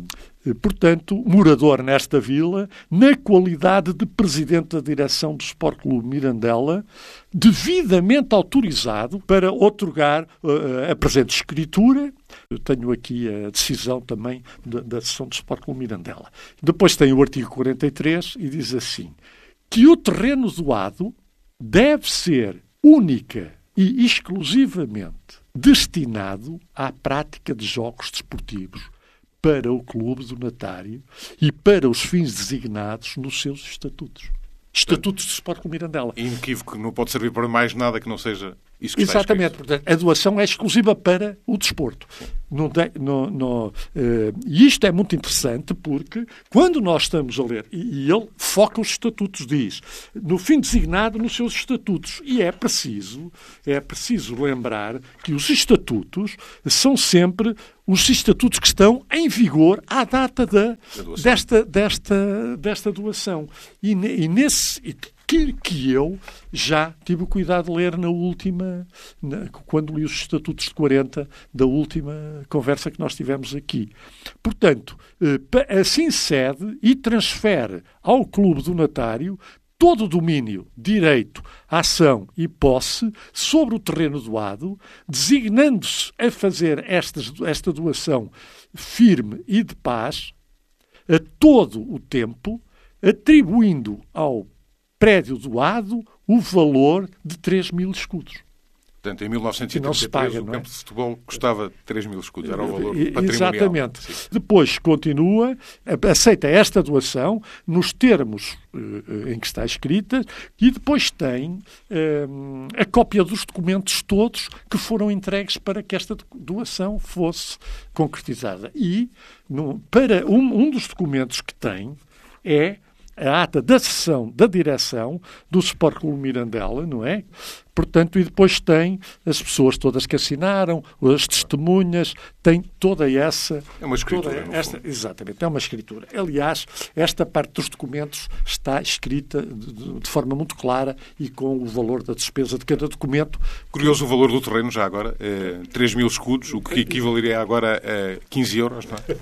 Speaker 4: portanto, morador nesta vila, na qualidade de presidente da direção do Sport Clube Mirandela, devidamente autorizado para outorgar uh, a presente escritura. Eu tenho aqui a decisão também da, da sessão do Sport Clube Mirandela. Depois tem o artigo quarenta e três e diz assim, que o terreno doado deve ser única e exclusivamente destinado à prática de jogos desportivos para o clube donatário e para os fins designados nos seus estatutos. Estatutos do Sport Clube Mirandela.
Speaker 3: Inequívoco, não pode servir para mais nada que não seja isso que está
Speaker 4: Exatamente.
Speaker 3: escrito.
Speaker 4: Portanto, a doação é exclusiva para o desporto. Não tem, não, não, uh, e isto é muito interessante porque quando nós estamos a ler, e, e ele foca os estatutos, diz, no fim designado nos seus estatutos. E é preciso, é preciso lembrar que os estatutos são sempre os estatutos que estão em vigor à data da, desta, desta, desta doação. E, e nesse... Que, que eu já tive o cuidado de ler na última, na, quando li os estatutos de quarenta da última conversa que nós tivemos aqui. Portanto, eh, assim cede e transfere ao clube donatário todo o domínio, direito, ação e posse sobre o terreno doado, designando-se a fazer estas, esta doação firme e de paz a todo o tempo, atribuindo ao prédio doado o valor de três mil escudos.
Speaker 3: Portanto, em mil novecentos e trinta e três,
Speaker 4: paga,
Speaker 3: o
Speaker 4: é?
Speaker 3: campo de futebol custava três mil escudos. Era o valor patrimonial.
Speaker 4: Exatamente.
Speaker 3: Sim.
Speaker 4: Depois continua, aceita esta doação nos termos uh, em que está escrita e depois tem uh, a cópia dos documentos todos que foram entregues para que esta doação fosse concretizada. E no, para um, um dos documentos que tem é a ata da sessão da direção do Sport Clube Mirandela, não é? Portanto, e depois tem as pessoas todas que assinaram, as testemunhas, tem toda essa...
Speaker 3: É uma escritura,
Speaker 4: toda esta, exatamente, é uma escritura. Aliás, esta parte dos documentos está escrita de, de forma muito clara e com o valor da despesa de cada documento.
Speaker 3: Curioso o valor do terreno, já agora. É, três mil escudos, o que equivaleria agora a quinze euros, não é?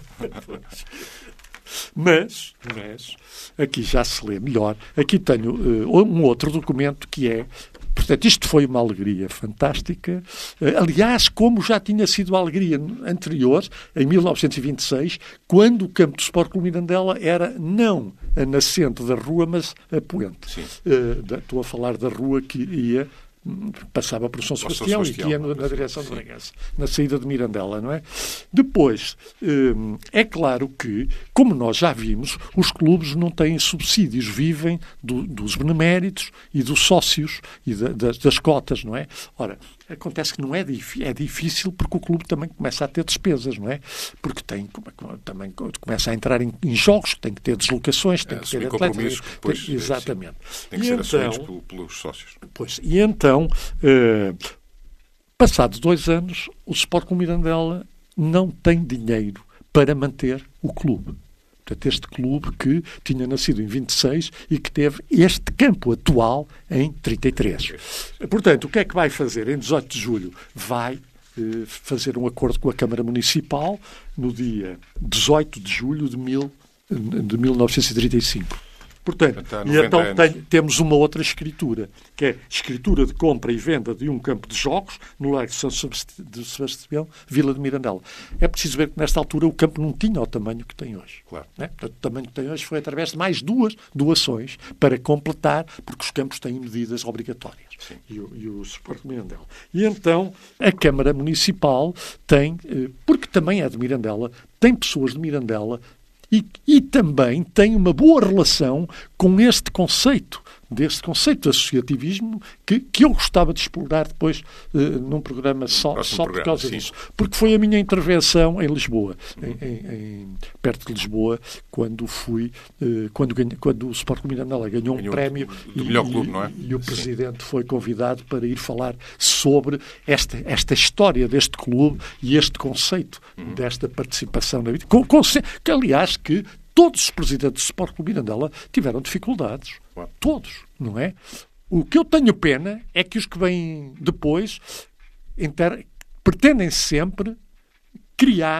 Speaker 4: Mas, mas, aqui já se lê melhor. Aqui tenho uh, um outro documento que é... Portanto, isto foi uma alegria fantástica. Uh, aliás, como já tinha sido a alegria anterior, em mil novecentos e vinte e seis, quando o campo do Sport Clube Mirandela era não a nascente da rua, mas a poente. Uh, da, estou a falar da rua que ia... passava por São Sebastião, São Sebastião e que ia na, na direção de Bragança, na saída de Mirandela, não é? Depois, hum, é claro que, como nós já vimos, os clubes não têm subsídios, vivem do, dos beneméritos e dos sócios e da, das, das cotas, não é? Ora, acontece que não é, é difícil porque o clube também começa a ter despesas, não é? Porque tem, também começa a entrar em, em jogos, tem que ter deslocações, tem é, que ter atletas.
Speaker 3: Pois,
Speaker 4: tem, exatamente.
Speaker 3: Tem que
Speaker 4: e
Speaker 3: ser
Speaker 4: então,
Speaker 3: assumidos pelos sócios.
Speaker 4: Pois, e então, eh, passados dois anos, o Sport Clube Mirandela não tem dinheiro para manter o clube. Portanto, este clube que tinha nascido em vinte e seis e que teve este campo atual em trinta e três. Portanto, o que é que vai fazer? Em dezoito de julho vai eh, fazer um acordo com a Câmara Municipal no dia dezoito de julho de, mil, de mil novecentos e trinta e cinco. Portanto, e então tem, temos uma outra escritura, que é escritura de compra e venda de um campo de jogos no Largo de São Sebastião, Vila de Mirandela. É preciso ver que, nesta altura, o campo não tinha o tamanho que tem hoje.
Speaker 3: Claro.
Speaker 4: Né? Portanto, o tamanho que tem hoje foi através de mais duas doações para completar, porque os campos têm medidas obrigatórias. E o, e o Sport de Mirandela. E então, a Câmara Municipal tem, porque também é de Mirandela, tem pessoas de Mirandela. E, e também tem uma boa relação com este conceito, deste conceito de associativismo que, que eu gostava de explorar depois uh, num programa só, só por
Speaker 3: programa,
Speaker 4: causa
Speaker 3: sim.
Speaker 4: disso. Porque foi a minha intervenção em Lisboa, em, em, em, perto de Lisboa, quando fui, uh, quando, ganhei, quando o Sport Clube Mirandela ganhou, ganhou um prémio
Speaker 3: do
Speaker 4: e,
Speaker 3: melhor clube, não é?
Speaker 4: E, e o Presidente sim. foi convidado para ir falar sobre esta, esta história deste clube e este conceito uhum. desta participação na vida. Com, com, que, aliás, que todos os presidentes do Sport Clube Mirandela tiveram dificuldades. Claro. Todos, não é? O que eu tenho pena é que os que vêm depois inter... pretendem sempre criar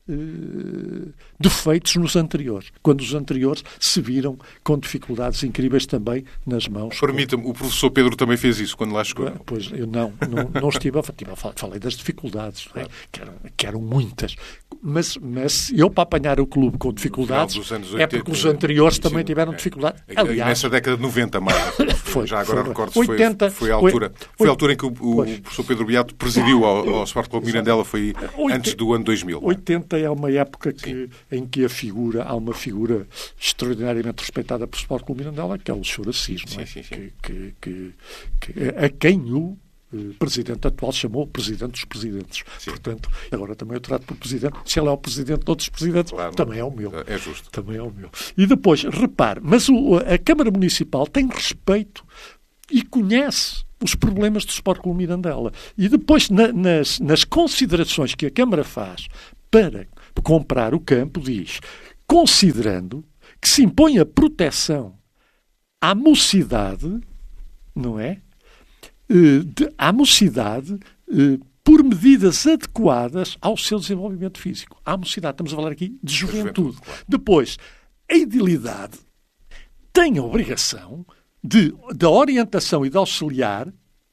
Speaker 4: eh, defeitos nos anteriores, quando os anteriores se viram com dificuldades incríveis também nas mãos.
Speaker 3: Permita-me, o professor Pedro também fez isso quando lá chegou.
Speaker 4: Pois, eu não, não, não estive a falar, falei das dificuldades, claro. Não é? que, eram, que eram muitas. Mas, mas eu, para apanhar o clube com dificuldades, oitenta, é porque os anteriores sim, também tiveram é. dificuldades.
Speaker 3: Aliás, nessa década de noventa, mais.
Speaker 4: Foi,
Speaker 3: já agora recordo-se,
Speaker 4: oitenta,
Speaker 3: foi, foi a altura, oitenta, foi a altura em que o, o professor Pedro Beato presidiu ao, ao Sport Clube Mirandela, foi oitenta, antes do ano dois mil.
Speaker 4: oitenta é uma época que, em que a figura, há uma figura extraordinariamente respeitada pelo Sport Clube Mirandela, que é o senhor Assis, não é? Sim, sim, sim. Que, que, que, que, a quem o O presidente atual chamou Presidente dos Presidentes. Sim. Portanto, agora também eu trato por Presidente. Se ele é o Presidente de outros Presidentes, claro, também é o meu.
Speaker 3: É justo.
Speaker 4: Também é o meu. E depois, repare, mas o, a Câmara Municipal tem respeito e conhece os problemas do Sport Clube Mirandela. E depois, na, nas, nas considerações que a Câmara faz para comprar o campo, diz, considerando que se impõe a proteção à mocidade, não é? De, à mocidade eh, por medidas adequadas ao seu desenvolvimento físico. À mocidade, estamos a falar aqui de juventude. juventude claro. Depois, a edilidade tem a obrigação de, de orientação e de auxiliar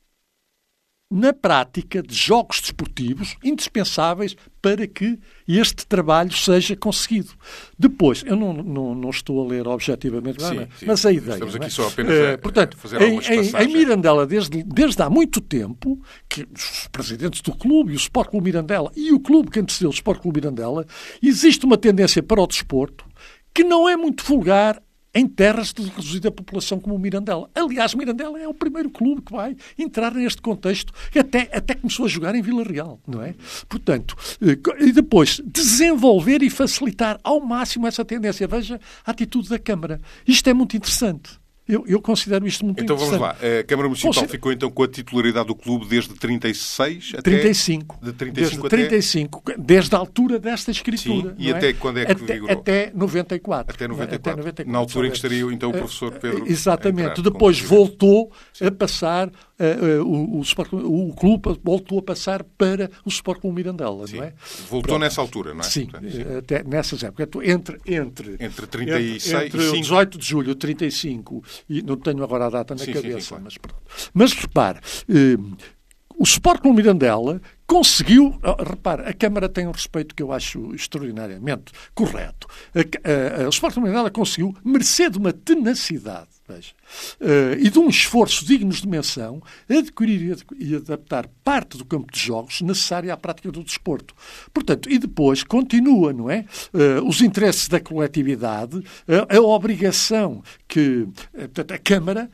Speaker 4: na prática de jogos desportivos indispensáveis para que este trabalho seja conseguido. Depois, eu não, não, não estou a ler objetivamente, sim, sim. mas a ideia...
Speaker 3: Estamos aqui
Speaker 4: é?
Speaker 3: só apenas a,
Speaker 4: Portanto,
Speaker 3: a fazer algumas
Speaker 4: em, em Mirandela, desde, desde há muito tempo, que os presidentes do clube e o Sport Clube Mirandela e o clube que antecedeu o Sport Clube Mirandela, existe uma tendência para o desporto que não é muito vulgar em terras de reduzida população como o Mirandela. Aliás, Mirandela é o primeiro clube que vai entrar neste contexto, que até, até começou a jogar em Vila Real, não é? Portanto, e depois, desenvolver e facilitar ao máximo essa tendência. Veja a atitude da Câmara. Isto é muito interessante. Eu, eu considero isto muito
Speaker 3: então,
Speaker 4: interessante.
Speaker 3: Então vamos lá. A Câmara Municipal Considero... ficou então com a titularidade do clube desde trinta e seis até...
Speaker 4: trinta e cinco.
Speaker 3: De trinta e cinco
Speaker 4: desde trinta e cinco,
Speaker 3: até...
Speaker 4: desde a altura desta escritura.
Speaker 3: Sim, e até
Speaker 4: é?
Speaker 3: quando é que
Speaker 4: até,
Speaker 3: vigorou?
Speaker 4: Até noventa e quatro.
Speaker 3: Até noventa e quatro.
Speaker 4: Até noventa e quatro.
Speaker 3: Na altura em que estaria então o professor Pedro...
Speaker 4: Exatamente. Depois voltou Sim. a passar... Uh, uh, o, o, Sport, o clube voltou a passar para o Sport Clube Mirandela,
Speaker 3: Sim.
Speaker 4: não é?
Speaker 3: Voltou
Speaker 4: Pronto.
Speaker 3: Nessa altura, não é?
Speaker 4: Sim, Portanto, sim. até nessas épocas. Entre, entre,
Speaker 3: entre trinta e seis
Speaker 4: entre, entre
Speaker 3: e
Speaker 4: dezoito de julho, trinta e cinco, e não tenho agora a data na
Speaker 3: sim,
Speaker 4: cabeça,
Speaker 3: sim, sim, claro.
Speaker 4: mas pronto. Mas repare, uh, o Sport Clube Mirandela conseguiu, repare, a Câmara tem um respeito que eu acho extraordinariamente correto. A, a, a, o Sport Clube Mirandela conseguiu, mercê de uma tenacidade, veja, uh, e de um esforço digno de menção, adquirir e adaptar parte do campo de jogos necessária à prática do desporto. Portanto, e depois continua, não é? Uh, os interesses da coletividade, a, a obrigação que portanto, a Câmara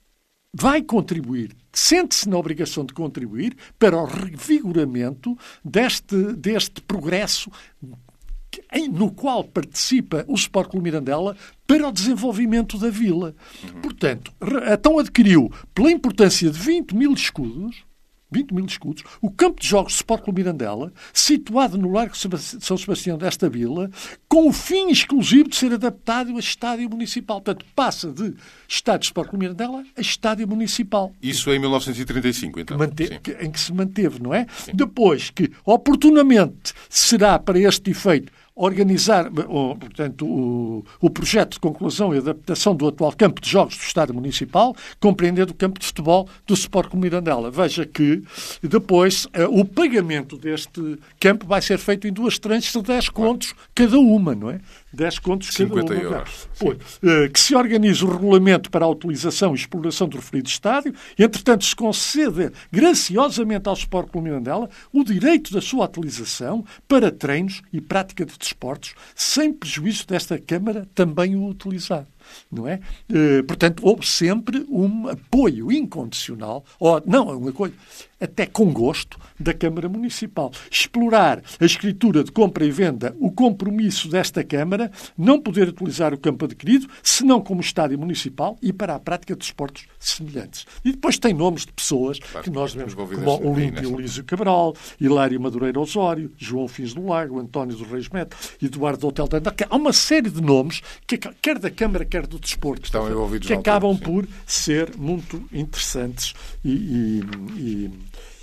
Speaker 4: vai contribuir, sente-se na obrigação de contribuir para o revigoramento deste, deste progresso em, no qual participa o Sport Clube Mirandela para o desenvolvimento da vila. Uhum. Portanto, então adquiriu, pela importância de vinte mil escudos, vinte mil escudos, o campo de jogos do Sport Clube Mirandela, situado no Largo São Sebastião desta vila, com o fim exclusivo de ser adaptado a estádio municipal. Portanto, passa de estádio de Sport Clube Mirandela a estádio municipal.
Speaker 3: Isso em mil novecentos e trinta e cinco, então?
Speaker 4: Manteve, que, em que se manteve, não é? Sim. Depois que, oportunamente, será para este efeito organizar, portanto, o, o projeto de conclusão e adaptação do atual campo de jogos do Estádio Municipal, compreendendo o campo de futebol do Sport Clube Mirandela. Veja que depois o pagamento deste campo vai ser feito em duas tranches de dez contos cada uma, não é? dez contos cada uma.
Speaker 3: cinquenta euros.
Speaker 4: Pois, que se organize o regulamento para a utilização e exploração do referido estádio, e, entretanto, se concede graciosamente ao Sport Clube Mirandela o direito da sua utilização para treinos e prática de desportos, sem prejuízo desta Câmara também o utilizar. Não é? Eh, portanto, houve sempre um apoio incondicional, ou não, um apoio até com gosto, da Câmara Municipal. Explorar a escritura de compra e venda, o compromisso desta Câmara, não poder utilizar o campo adquirido, senão como estádio municipal e para a prática de desportos semelhantes. E depois tem nomes de pessoas claro, que nós vemos, como Olímpio Lísio Cabral, Hilário Madureira Osório, João Fins do Lago, António dos Reis Neto, Eduardo Hotel Tandar. Há uma série de nomes, que, quer da Câmara, quer do desporto,
Speaker 3: estão envolvidos
Speaker 4: que acabam altura, por ser muito interessantes e, e, e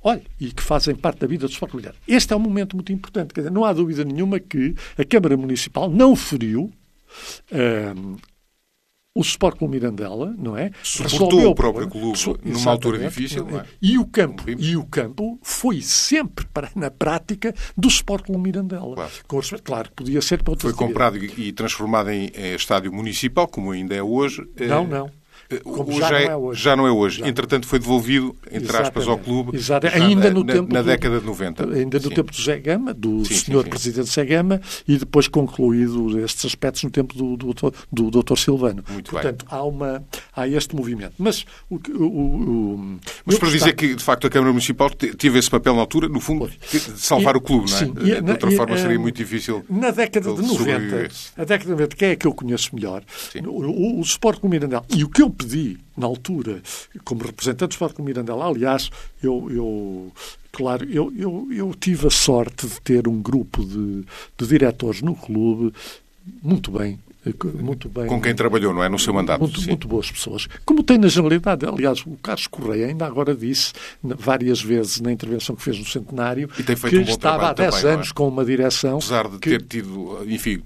Speaker 4: olha, e que fazem parte da vida do Sport Clube Mirandela. Este é um momento muito importante. Quer dizer, não há dúvida nenhuma que a Câmara Municipal não feriu um, o Sport Clube Mirandela, não é?
Speaker 3: Suportou o próprio clube numa altura difícil, não é?
Speaker 4: E o campo, e o campo foi sempre, para, na prática, do Sport Clube Mirandela. Claro. Com, claro, podia ser para outras
Speaker 3: Foi comprado e, e transformado em, em estádio municipal, como ainda é hoje.
Speaker 4: Não, não.
Speaker 3: Como já, já, é, não é hoje. já não é hoje. Já. Entretanto, foi devolvido, entre
Speaker 4: Exatamente.
Speaker 3: aspas, ao clube
Speaker 4: ainda no
Speaker 3: na,
Speaker 4: tempo
Speaker 3: na
Speaker 4: do,
Speaker 3: década de noventa.
Speaker 4: Ainda no
Speaker 3: sim.
Speaker 4: tempo do Zé Gama, do
Speaker 3: sim,
Speaker 4: senhor
Speaker 3: sim, sim.
Speaker 4: Presidente Zé Gama, e depois concluído estes aspectos no tempo do, do, do doutor Silvano.
Speaker 3: Muito
Speaker 4: Portanto,
Speaker 3: bem.
Speaker 4: há, uma, há este movimento. Mas, o, o, o,
Speaker 3: Mas para dizer que, de facto, a Câmara Municipal teve esse papel na altura, no fundo, de salvar
Speaker 4: e,
Speaker 3: o clube, não é?
Speaker 4: Sim,
Speaker 3: de, de outra
Speaker 4: e,
Speaker 3: forma,
Speaker 4: e,
Speaker 3: seria muito difícil.
Speaker 4: Na década de noventa, a década de noventa, quem é que eu conheço melhor? O, o, o Sport Clube Mirandela. E o que eu pedi, na altura, como representante do Sport Clube Mirandela, aliás, eu, eu claro, eu, eu, eu tive a sorte de ter um grupo de, de diretores no clube muito bem, muito bem.
Speaker 3: Com quem trabalhou, não é? No seu mandato.
Speaker 4: Muito, muito boas pessoas. Como tem na generalidade. Aliás, o Carlos Correia ainda agora disse várias vezes na intervenção que fez no Centenário
Speaker 3: e tem feito
Speaker 4: que
Speaker 3: um bom
Speaker 4: estava há dez
Speaker 3: também,
Speaker 4: anos
Speaker 3: é?
Speaker 4: com uma direção...
Speaker 3: Apesar de
Speaker 4: que...
Speaker 3: ter tido, enfim,